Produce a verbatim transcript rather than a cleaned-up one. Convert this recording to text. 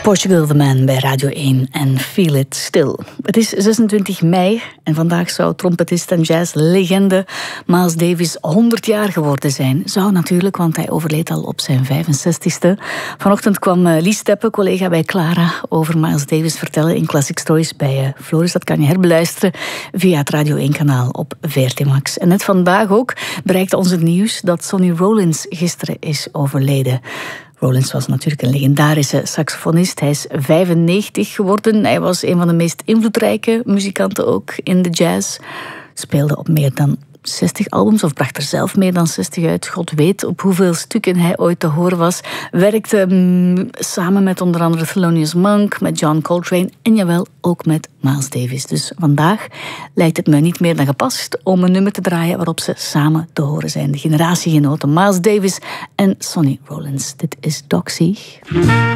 Portugal the Man bij Radio één en Feel It Still. Het is zesentwintig mei en vandaag zou trompetist en jazzlegende Miles Davis honderd jaar geworden zijn. Zou natuurlijk, want hij overleed al op zijn vijfenzestigste. Vanochtend kwam Lies Teppe, collega bij Clara, over Miles Davis vertellen in Classic Stories bij Floris. Dat kan je herbeluisteren via het Radio één-kanaal op V R T Max. En net vandaag ook bereikte ons het nieuws dat Sonny Rollins gisteren is overleden. Rollins was natuurlijk een legendarische saxofonist. Hij is vijfennegentig geworden. Hij was een van de meest invloedrijke muzikanten ook in de jazz. Speelde op meer dan zestig albums, of bracht er zelf meer dan zestig uit. God weet op hoeveel stukken hij ooit te horen was. Werkte mm, samen met onder andere Thelonious Monk, met John Coltrane en jawel, ook met Miles Davis. Dus vandaag lijkt het me niet meer dan gepast om een nummer te draaien waarop ze samen te horen zijn. De generatiegenoten Miles Davis en Sonny Rollins. Dit is Doxy.